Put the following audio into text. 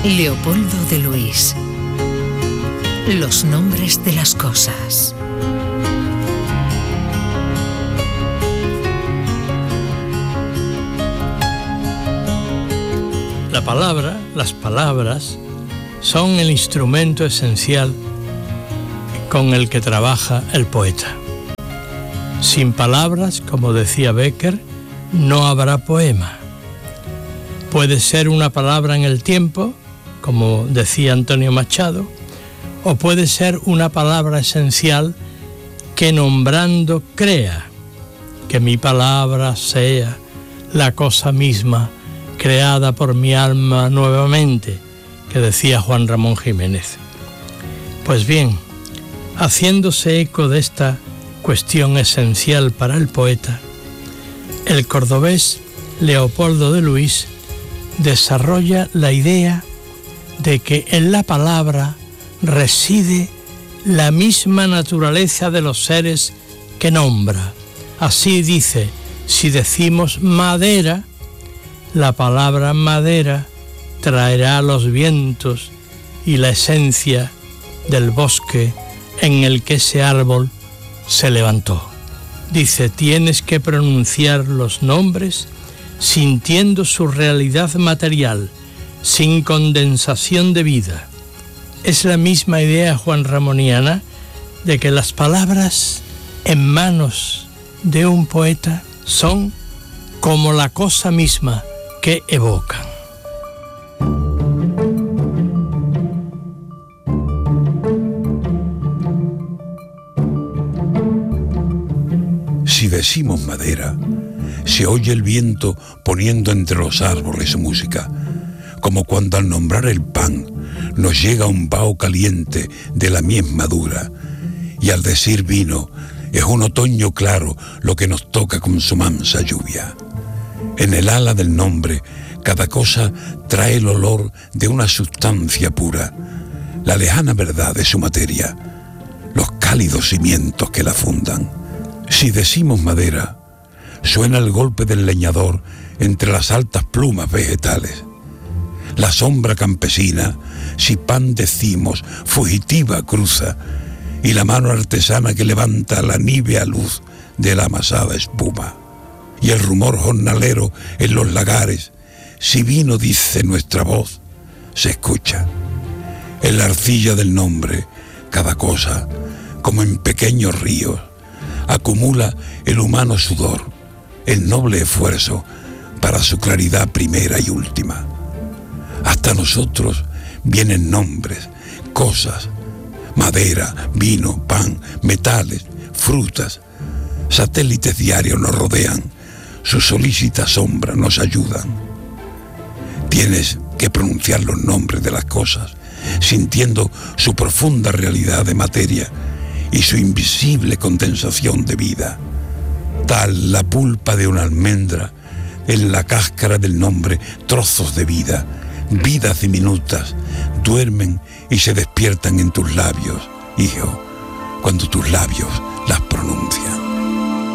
Leopoldo de Luis. Los nombres de las cosas. La palabra, las palabras, son el instrumento esencial con el que trabaja el poeta. Sin palabras, como decía Bécquer, no habrá poema. Puede ser una palabra en el tiempo, como decía Antonio Machado, o puede ser una palabra esencial que nombrando crea, que mi palabra sea la cosa misma creada por mi alma nuevamente, que decía Juan Ramón Jiménez. Pues bien, haciéndose eco de esta cuestión esencial para el poeta, el cordobés Leopoldo de Luis desarrolla la idea de que en la palabra reside la misma naturaleza de los seres que nombra. Así dice, si decimos madera, la palabra madera traerá los vientos y la esencia del bosque en el que ese árbol se levantó. Dice, tienes que pronunciar los nombres sintiendo su realidad material, sin condensación de vida. Es la misma idea juanramoniana de que las palabras en manos de un poeta son como la cosa misma que evocan. Si decimos madera, se oye el viento poniendo entre los árboles su música, como cuando al nombrar el pan nos llega un vaho caliente de la mies madura, y al decir vino es un otoño claro lo que nos toca con su mansa lluvia. En el ala del nombre cada cosa trae el olor de una sustancia pura, la lejana verdad de su materia, los cálidos cimientos que la fundan. Si decimos madera, suena el golpe del leñador entre las altas plumas vegetales. La sombra campesina, si pan decimos, fugitiva cruza, y la mano artesana que levanta la nívea luz de la amasada espuma. Y el rumor jornalero en los lagares, si vino dice nuestra voz, se escucha. En la arcilla del nombre, cada cosa, como en pequeños ríos, acumula el humano sudor, el noble esfuerzo para su claridad primera y última. Hasta nosotros vienen nombres, cosas, madera, vino, pan, metales, frutas. Satélites diarios nos rodean, sus solícitas sombras nos ayudan. Tienes que pronunciar los nombres de las cosas, sintiendo su profunda realidad de materia y su invisible condensación de vida. Tal la pulpa de una almendra, en la cáscara del nombre, trozos de vida, vidas diminutas, duermen y se despiertan en tus labios, hijo, cuando tus labios las pronuncian.